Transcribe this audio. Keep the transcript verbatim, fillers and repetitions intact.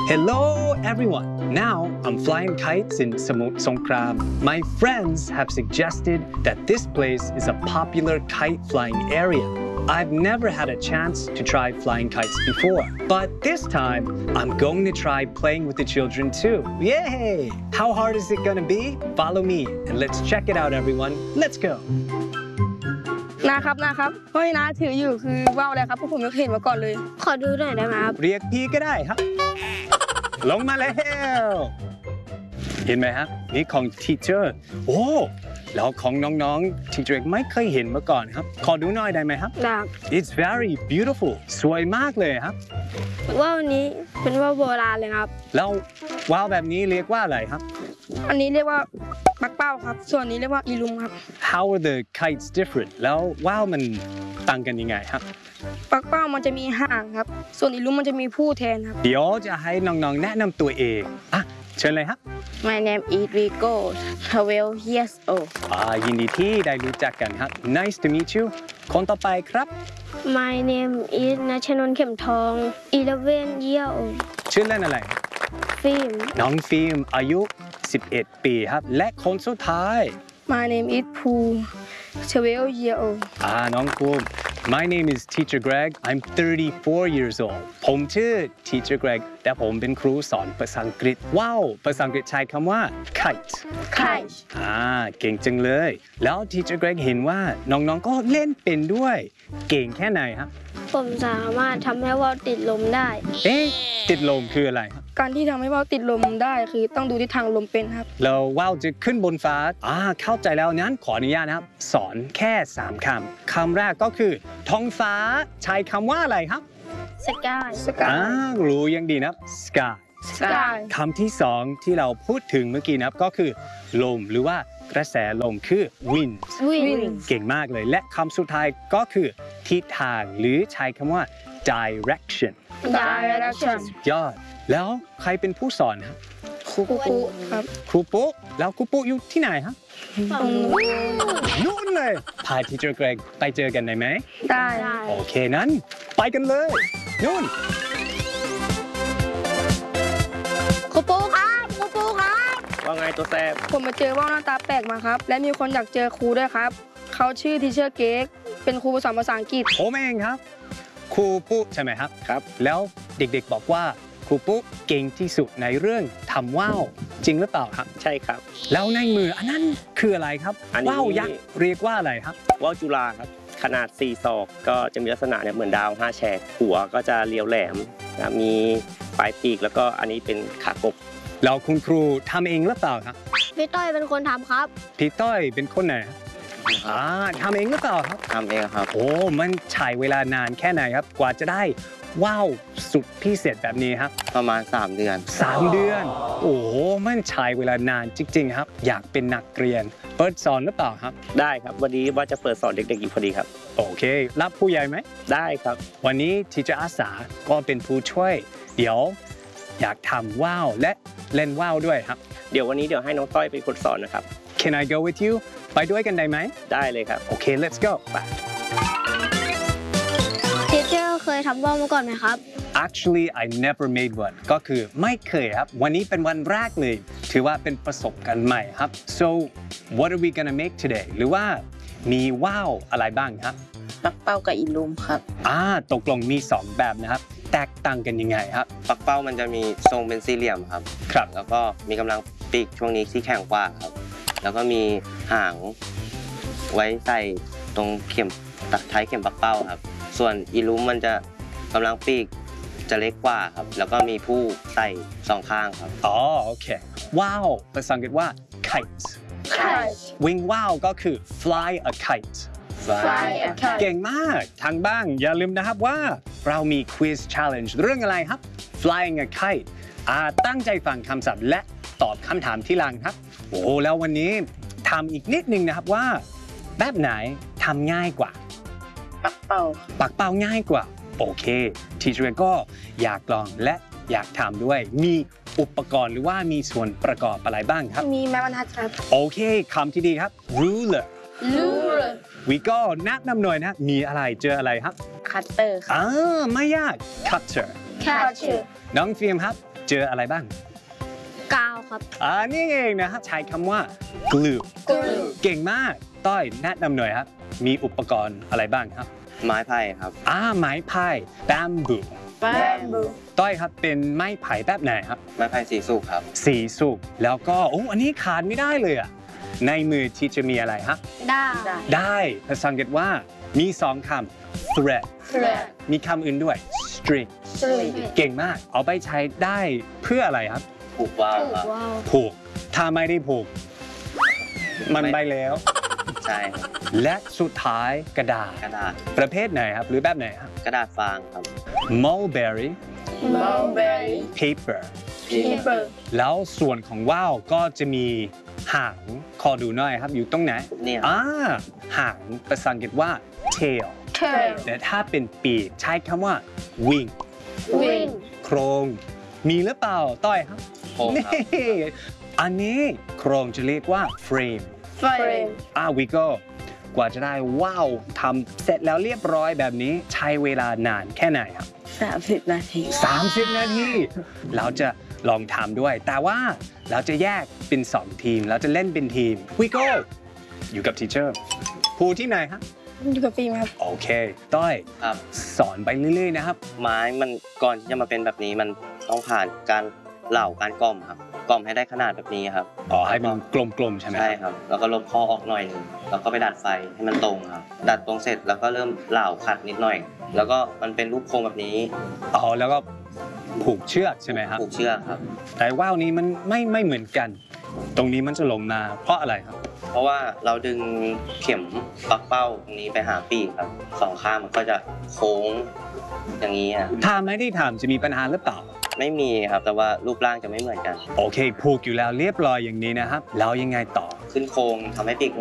Hello everyone! Now I'm flying kites in Samut Songkram. My friends have suggested that this place is a popular kite flying area. I've never had a chance to try flying kites before, but this time I'm going to try playing with the children too. Yay! How hard is it gonna be? Follow me and let's check it out everyone. Let's go! นะครับนะครับเพราะที่น้าถืออยู่คือว่าวอะไรครับพวกผมไม่เคยเห็นมาก่อนเลยขอดูหน่อยได้ไหมครับเรียกพี่ก็ได้ครับ ลงมาแล้วเห็นไหมครับนี่ของ teacher โอ้แล้วของน้องๆ teacher ไม่เคยเห็นมาก่อนครับขอดูหน่อยได้ไหมครับได้ It's very beautiful สวยมากเลยครับว่าวนี้เป็นว่าวโบราณเลยครับแล้วว่าวแบบนี้เรียกว่าอะไรครับอันนี้เรียกว่าปักเป้าครับส่วนนี้เรียกว่าอีลุมครับ How are the kites different แล้วว่าวมันต่างกันยังไงครับปักเป้ามันจะมีห่างครับส่วนอีลุมมันจะมีผู้แทนครับเดี๋ยวจะให้น้องๆแนะนำตัวเองอ่ะเชิญเลยครับ My name is Rico twelve years old อ่ายินดีที่ได้รู้จักกันครับ Nice to meet you คนต่อไปครับ My name is ณชนนท์เข็มทองeleven years old ชื่อเล่นอะไรฟิล์มน้องฟิล์มอายุสิบเอ็ดปีครับและคนสุดท้าย My name is ภูtwelve years old อ่าน้องภูมิ My name is Teacher Greg I'm thirty-four years old ผมชื่อ Teacher Greg แต่ผมเป็นครูสอนภาษาอังกฤษว้าวภาษาอังกฤษใช้คำว่า kite kite อ่าเก่งจังเลยแล้ว Teacher Greg เห็นว่าน้องๆก็เล่นเป็นด้วยเก่งแค่ไหนครับผมสามารถทำให้ว่าวติดลมได้เอ๊ะติดลมคืออะไรครับการที่ทำให้ว่าวติดลมได้คือต้องดูทิศทางลมเป็นครับแล้วว่าวจะขึ้นบนฟ้าอ่าเข้าใจแล้วนั้นขออนุญาตนะครับสอนแค่สามคำคำแรกก็คือท้องฟ้าใช้คำว่าอะไรครับ sky อ่ารู้ยังดีนะครับ sky sky คำที่สองที่เราพูดถึงเมื่อกี้นะครับก็คือลมหรือว่ากระแสลมคือ wind wind เก่งมากเลยและคำสุดท้ายก็คือทิศทางหรือใช้คำว่า direction direction ยอดแล้วใครเป็นผู้สอนครับครูปุ๊ครับครูปุ๊แล้วครูปุ๊อยู่ที่ไหนครับนู่นเลยพาทีเจอร์เกรกไปเจอกันได้ไหมได้โอเคนั้นไปกันเลยนู่นครูปุ๊ครับครูปุ๊ครับว่าไงตัวแสบผมมาเจอว่าวหน้าตาแปลกมาครับและมีคนอยากเจอครูด้วยครับเขาชื่อทีเชอร์เก๊กเป็นครูสอนภาษาอังกฤษผมเองครับครูปุ๊ใช่ไหมครับครับแล้วเด็กๆบอกว่าครูปุ๊เก่งที่สุดในเรื่องทำว่าวจริงหรือเปล่าครับใช่ครับแล้วในมืออันนั้นคืออะไรครับว่าวยักษ์เรียกว่าอะไรครับว่าวจุฬาครับขนาดสี่ศอกก็จะมีลักษณะเนี่ยเหมือนดาวห้าแฉกหัวก็จะเรียวแหลมนะมีปลายปีกแล้วก็อันนี้เป็นขากบแล้วคุณครูทำเองหรือเปล่าครับพี่ต้อยเป็นคนทำครับพี่ต้อยเป็นคนไหนอ่าทำเองหรือเปล่าครับทำเองครับโอ้มันใช้เวลานานแค่ไหนครับกว่าจะได้ว้าวสุดพิเศษแบบนี้ครับประมาณสามเดือนสามเดือนโอ้โหมันใช้เวลานานจริงๆครับอยากเป็นนักเรียนเปิดสอนหรือเปล่าครับได้ครับวันนี้ว่าจะเปิดสอนเด็กๆอยู่พอดีครับโอเครับผู้ใหญ่ไหมได้ครับวันนี้ทีเจอร์อาสาก็เป็นผู้ช่วยเดี๋ยวอยากทำว่าวและเล่นว่าวด้วยครับเดี๋ยววันนี้เดี๋ยวให้น้องต้อยเป็นคนสอนนะครับ Can I go with you ไปด้วยกันได้ไหมได้เลยครับโอเค let's go ไปทีเจอร์เคยทำว่าวมาก่อนไหมครับ Actually I never made one ก็คือไม่เคยครับวันนี้เป็นวันแรกเลยถือว่าเป็นประสบการณ์ใหม่ครับ so what are we gonna make today หรือว่ามีว่าวอะไรบ้างครับปักเป้ากับอีลุมครับอ่าตกลงมีสองแบบนะครับแตกต่างกันยังไงครับปักเป้ามันจะมีทรงเป็นสี่เหลี่ยมครับครับแล้วก็มีกำลังปีกช่วงนี้ที่แข็งกว่าครับแล้วก็มีหางไว้ใส่ตรงเข็มท้ายเข็มปักเป้าครับส่วนอีลุมมันจะกำลังปีกจะเล็กกว่าครับแล้วก็มีผู้ใส่สองข้างครับอ๋อโอเคว้าวภาษาอังกฤษว่า kite kite วิ่งว่าวก็คือ fly a kite fly a kite เก่งมากทางบ้างอย่าลืมนะครับว่าเรามี quiz challenge เรื่องอะไรครับ flying a kite อ่าตั้งใจฟังคำศัพท์และตอบคำถามที่หลังครับโอ้แล้ววันนี้ทำอีกนิดนึงนะครับว่าแบบไหนทำง่ายกว่าปักเป้าปักเป้าง่ายกว่าโอเคทีเชอร์ก็อยากลองและอยากทำด้วยมีอุปกรณ์หรือว่ามีส่วนประกอบอะไรบ้างครับมีไม้บรรทัดครับโอเคคำที่ดีครับ ruler ruler วิก็แนะนำหน่อยนะมีอะไรเจออะไรครับคัตเตอร์อ่าไม่ยาก cutter cutter น้องฟิล์มครับเจออะไรบ้างกาวครับอ่านี่เองนะครับใช้คำว่า glue glue เก่งมากต้อยแนะนำหน่อยครับ มีอุปกรณ์อะไรบ้างครับไม้ไผ่ครับอ่าไม้ไผ่ bamboo แบมบูต้อยครับเป็นไม้ไผ่แบบไหนครับไม้ไผ่สีสุกครับสีสุกแล้วก็โอ้อันนี้ขาดไม่ได้เลยอ่ะในมือที่จะมีอะไรฮะด้าได้ภาษาอังกฤษว่ามีสองคำ thread thread มีคำอื่นด้วย string สลิงเก่งมาก เอาไปใช้ได้เพื่ออะไรครับผูกว่าวครับว้าวผูก ถ้าไม่ได้ผูก มันไปแล้วใช่ครับและสุดท้ายกระดาษกระดาษประเภทไหนครับ หรือแบบไหนครับกระดาษฟางครับ mulberry มัลเบอร์รี่ paper พีเปอร์แล้วส่วนของว่าวก็จะมีหางขอดูหน่อยครับ อยู่ตรงไหนเนี่ยอ่าหางภาษาอังกฤษว่า tail เทลแต่ถ้าเป็นปีกใช้คำว่า wing วิงโครงมีหรือเปล่าต้อยครับโค้งนี่ครับอันนี้โครงจะเรียกว่า frame เฟรมอ่าวิโก้กว่าจะได้ว้าวทำเสร็จแล้วเรียบร้อยแบบนี้ใช้เวลานานแค่ไหนครับสามสิบนาทีสามสิบ นาที เราจะลองทำด้วย แต่ว่าเราจะแยกเป็นสองทีม เราจะเล่นเป็นทีมวิโก้อยู่กับทีเชอร์ภูที่ไหนครับอยู่กับฟิล์มครับโอเค ต้อยครับสอนไปเรื่อยๆนะครับไม้มันก่อนที่จะมาเป็นแบบนี้มันต้องผ่านการเหล่าการกล่อมครับกล่อมให้ได้ขนาดแบบนี้ครับอ๋อ ให้มันกลมๆ ใช่ไหมใช่ครับ แล้วก็ลบข้อออกหน่อยหนึงแล้วก็ไปดัดไฟให้มันตรงครับ ดัดตรงเสร็จแล้วก็เริ่มเหล่าขัดนิดหน่อย แล้วก็มันเป็นรูปโค้งแบบนี้อ๋อ แล้วก็ผูกเชือกใช่ไหมครับผูกเชือกครับแต่ว่าวนี้มันไม่ไม่เหมือนกัน ตรงนี้มันจะลงมาเพราะอะไรครับเพราะว่าเราดึงเข็มปลั๊กเป้าตรงนี้ไปหาปีกครับสองข้างมันก็จะโค้งอย่างนี้อะถ้าไม่ได้ทำจะมีปัญหาหรือเปล่าไม่มีครับ แต่ว่ารูปร่างจะไม่เหมือนกันโอเค ผูกอยู่แล้วเรียบร้อยอย่างนี้นะครับ แล้วยังไงต่อขึ้นโค้งทำให้ปีก